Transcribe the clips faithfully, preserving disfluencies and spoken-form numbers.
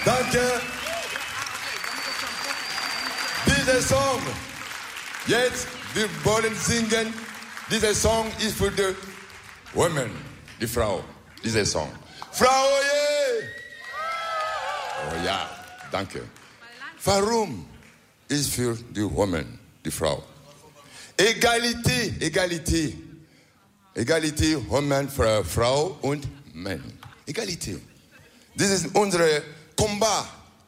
Danke. Dieser Song, jetzt, wir wollen singen. Dieser Song ist für die Women, die Frau. Dieser Song. Frau, yeah. Oh ja, danke. Warum ist für die Women, die Frau? Egalité, Egalité. Egalité, Women, Frau und Mann. Egalité. Das ist unser Combat.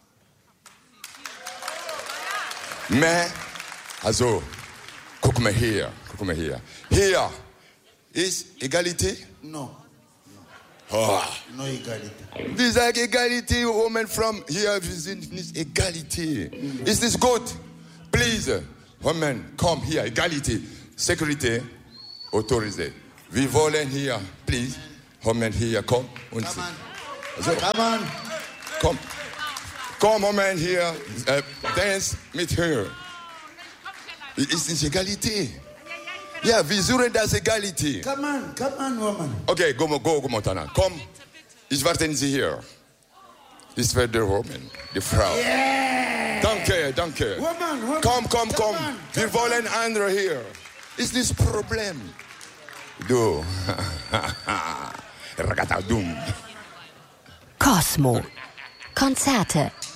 Mais, also, guck mal hier, guck mal hier. Hier ist Egalité? No. Oh. No Egalité. Wir sagen Egalité, Women from hier, wir sind nicht Egalité. Mm. Ist das gut? Please, Women, komm hier, Egalité. Security, autorisé. Wir wollen hier, please, Women hier, komm. Und Come on. also, Come on. komm. Komm, Moment hier, äh, dance mit her. Ist nicht Egalité. Ja, wir suchen das Egalité. Come on, come on, woman. Okay, go, go, go, Montana. Komm, ich warte Sie hier. Das wird der Woman, die Frau. Yeah. Danke, danke. Woman, woman. Komm, komm, komm. On, wir wollen andere hier. Ist das Problem? Du. Ragatadum. Cosmo. Konzerte.